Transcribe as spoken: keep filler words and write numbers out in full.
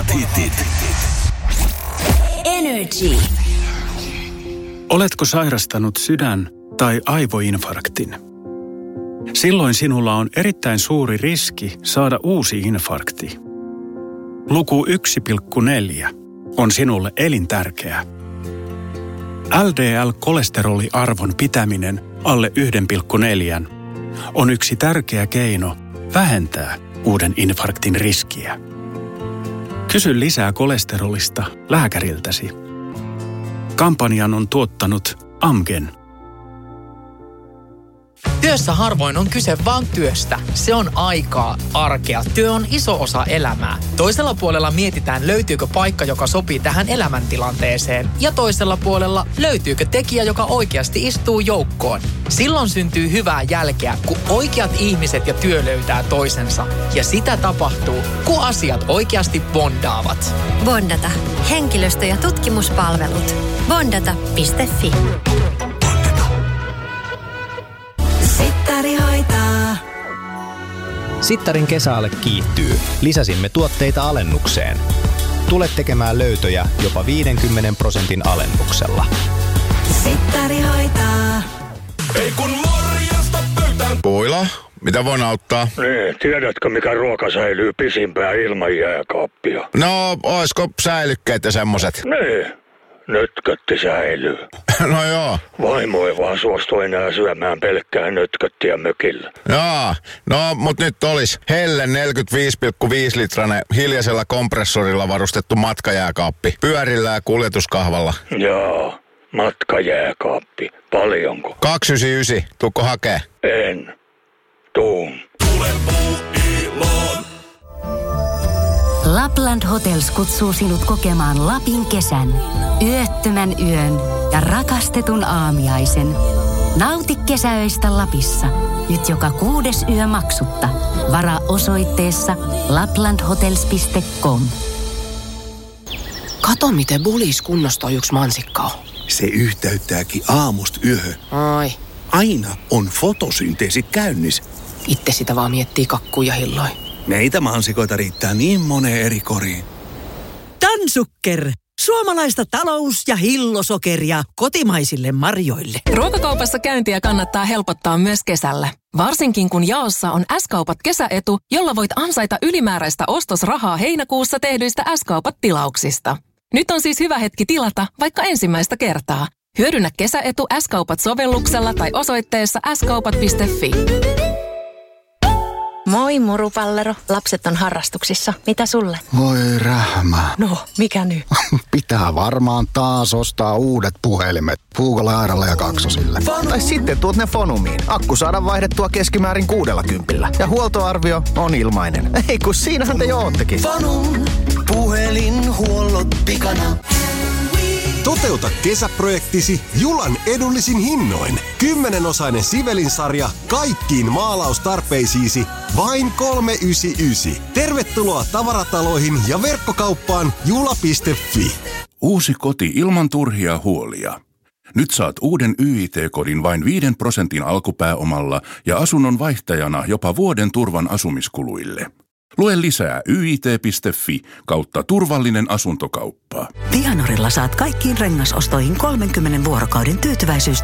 Parhaat hitit. Energy. Oletko sairastanut sydän- tai aivoinfarktin? Silloin sinulla on erittäin suuri riski saada uusi infarkti. Luku yksi pilkku neljä on sinulle elintärkeä. L D L-kolesteroliarvon pitäminen alle yksi pilkku neljä on yksi tärkeä keino vähentää uuden infarktin riskiä. Kysy lisää kolesterolista lääkäriltäsi. Kampanjan on tuottanut Amgen. Työssä harvoin on kyse vaan työstä. Se on aikaa, arkea. Työ on iso osa elämää. Toisella puolella mietitään, löytyykö paikka, joka sopii tähän elämäntilanteeseen. Ja toisella puolella, löytyykö tekijä, joka oikeasti istuu joukkoon. Silloin syntyy hyvää jälkeä, kun oikeat ihmiset ja työ löytää toisensa. Ja sitä tapahtuu, kun asiat oikeasti bondaavat. Bondata. Henkilöstö- ja tutkimuspalvelut. bondata piste fi. Sittari hoitaa. Sittarin kesäale kiihtyy. Lisäsimme tuotteita alennukseen. Tule tekemään löytöjä jopa viidenkymmenen prosentin alennuksella. Sittari hoitaa. Ei kun morjesta pöytään. Puila, mitä voin auttaa? Niin, tiedätkö mikä ruoka säilyy pisimpään ilman jääkaappia? No, oisko säilykkeet ja semmoset? Niin, nötkötti säilyy. No joo. Vaimo ei vaan suostu enää syömään pelkkää nötköttiä mökillä. Joo, no mut nyt olis Helle neljäkymmentäviisi pilkku viisi litranen hiljaisella kompressorilla varustettu matkajääkaappi. Pyörillä ja kuljetuskahvalla. Joo, matkajääkaappi. Paljonko? kaksisataayhdeksänkymmentäyhdeksän. Tuukko hakee? En. Tuun. Tule Puuiloon. Lapland Hotels kutsuu sinut kokemaan Lapin kesän, yöttömän yön ja rakastetun aamiaisen. Nauti kesäöistä Lapissa, nyt joka kuudes yö maksutta. Varaa osoitteessa laplandhotels piste com. Kato, miten bulis kunnostaa yksi mansikkaa. Se yhteyttääkin aamusta yöhön. Ai. Aina on fotosynteesi käynnissä. Itse sitä vaan miettii kakkuja hilloi. Meitä mansikoita riittää niin moneen eri koriin. Tansukker. Suomalaista talous- ja hillosokeria kotimaisille marjoille. Ruokakaupassa käyntiä kannattaa helpottaa myös kesällä. Varsinkin kun jaossa on S-kaupat kesäetu, jolla voit ansaita ylimääräistä ostosrahaa heinäkuussa tehdyistä S-kaupat tilauksista. Nyt on siis hyvä hetki tilata vaikka ensimmäistä kertaa. Hyödynnä kesäetu S-kaupat sovelluksella tai osoitteessa s kaupat piste fi. Moi murupallero, lapset on harrastuksissa. Mitä sulle? Voi rähmä. No, mikä nyt? Pitää varmaan taas ostaa uudet puhelimet. Puukolla Airalla ja Kaksosille. Tai sitten tuot ne Fonumiin. Akku saadaan vaihdettua keskimäärin kuudella kympillä. Ja huoltoarvio on ilmainen. Ei kun siinähän te jo oottekin. Fonum, puhelinhuollot pikana. Toteuta kesäprojektisi Julan edullisin hinnoin. Kymmenenosainen Sivelin-sarja kaikkiin maalaustarpeisiisi vain kolme yhdeksänkymmentäyhdeksän. Tervetuloa tavarataloihin ja verkkokauppaan jula piste fi. Uusi koti ilman turhia huolia. Nyt saat uuden Y I T-kodin vain viiden prosentin alkupääomalla ja asunnon vaihtajana jopa vuoden turvan asumiskuluille. Lue lisää y i t piste fi kautta turvallinen asuntokauppa. Vianorilla saat kaikkiin rengasostoihin kolmenkymmenen vuorokauden tyytyväisyys